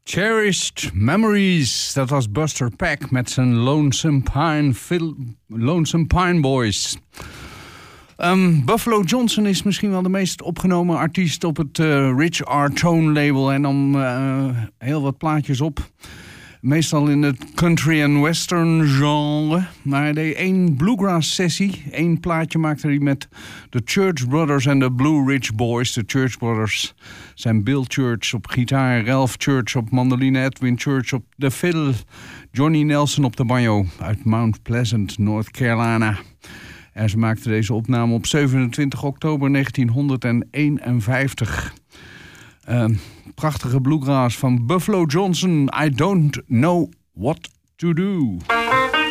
Cherished Memories, dat was Buster Peck met zijn Lonesome Pine Boys. Buffalo Johnson is misschien wel de meest opgenomen artiest op het Rich R. Tone label. En dan heel wat plaatjes op. Meestal in het country en western genre. Maar hij deed 1 bluegrass sessie. 1 plaatje maakte hij met de Church Brothers en de Blue Ridge Boys. De Church Brothers zijn Bill Church op gitaar, Ralph Church op mandoline, Edwin Church op de fiddle, Johnny Nelson op de banjo uit Mount Pleasant, North Carolina. En ze maakten deze opname op 27 oktober 1951. Prachtige bluegrass van Buffalo Johnson. I don't know what to do.